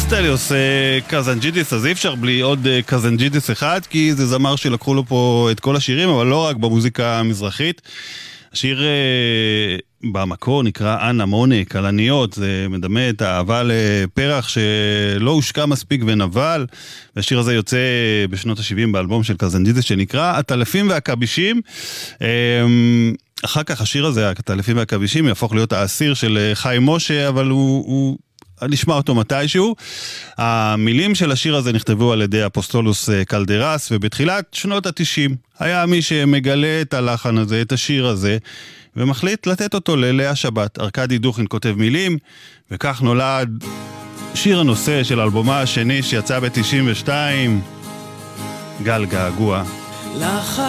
קוסטליוס קזנג'ידיס, אז אי אפשר בלי עוד קזנג'ידיס אחד, כי זה זמר שלקחו לו פה את כל השירים, אבל לא רק במוזיקה המזרחית. השיר במקור נקרא אנה מונה, כלניות, זה מדמה את האהבה לפרח שלא הושקע מספיק ונבל, והשיר הזה יוצא בשנות ה-70 באלבום של קזנג'ידיס שנקרא הטלפים והכבישים. אחר כך השיר הזה, הטלפים והכבישים, יהפוך להיות האסיר של חיים משה, אבל הוא נשמע אותו מתישהו. המילים של השיר הזה נכתבו על ידי אפוסטולוס קלדרס, ובתחילת שנות ה-90 היה מי שמגלה את הלחן הזה, את השיר הזה, ומחליט לתת אותו ללאה שבת. ארקדי דוכין כותב מילים, וכך נולד שיר הנושא של אלבומה השני שיצא ב-92, גל געגוע.